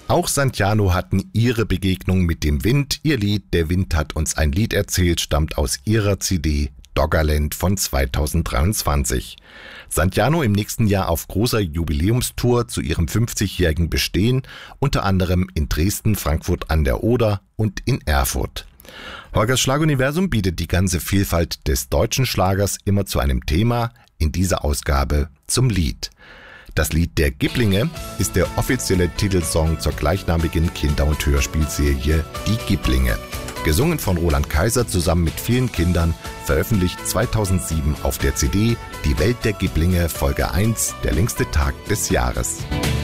Auch Santiano hatten ihre Begegnung mit dem Wind. Ihr Lied »Der Wind hat uns ein Lied erzählt« stammt aus ihrer CD Doggerland von 2023. Santiano im nächsten Jahr auf großer Jubiläumstour zu ihrem 50-jährigen Bestehen, unter anderem in Dresden, Frankfurt an der Oder und in Erfurt. Holgers Schlaguniversum bietet die ganze Vielfalt des deutschen Schlagers immer zu einem Thema, in dieser Ausgabe zum Lied. Das Lied der Gipplinge ist der offizielle Titelsong zur gleichnamigen Kinder- und Hörspielserie Die Gipplinge. Gesungen von Roland Kaiser zusammen mit vielen Kindern, veröffentlicht 2007 auf der CD Die Welt der Gipplinge Folge 1, der längste Tag des Jahres.